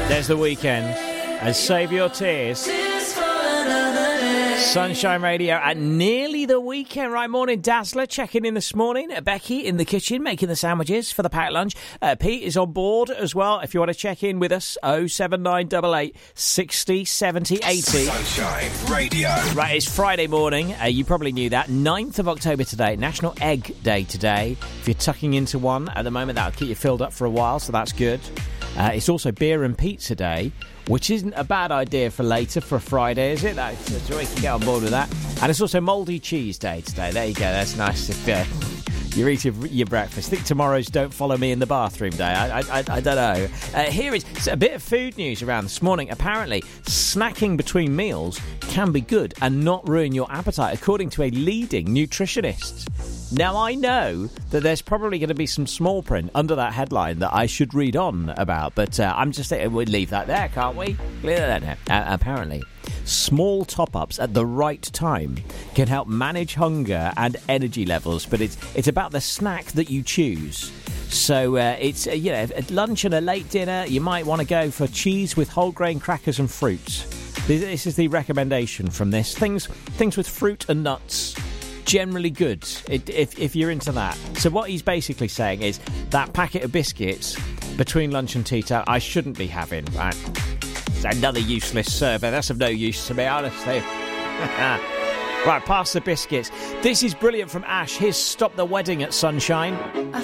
There's The Weekend and Save Your Tears. Sunshine Radio at nearly the weekend. Right, morning, Dazzler checking in this morning. Becky in the kitchen making the sandwiches for the packed lunch. Pete is on board as well. If you want to check in with us, 07988 60 70 80. Sunshine Radio. Right, it's Friday morning. You probably knew that. 9th of October today. National Egg Day today. If you're tucking into one at the moment, that'll keep you filled up for a while, so that's good. It's also Beer and Pizza Day, which isn't a bad idea for later, for a Friday, is it? So we can get on board with that. And it's also Mouldy Cheese Day today. There you go, that's nice if you're eating your breakfast. I think tomorrow's Don't Follow Me in the Bathroom Day. I don't know. Here is a bit of food news around this morning. Apparently, snacking between meals can be good and not ruin your appetite, according to a leading nutritionist. Now, I know that there's probably going to be some small print under that headline that I should read on about, but I'm just saying we'd leave that there, can't we? Leave that there. Apparently, small top-ups at the right time can help manage hunger and energy levels, but it's about the snack that you choose. So it's at lunch and a late dinner, you might want to go for cheese with whole grain crackers and fruits. This is the recommendation from this. Things with fruit and nuts. Generally good if you're into that. So what he's basically saying is that packet of biscuits between lunch and tea time I shouldn't be having, right? It's another useless survey. That's of no use to me, honestly. Right, pass the biscuits. This is brilliant from Ash. Here's Stop the Wedding at Sunshine.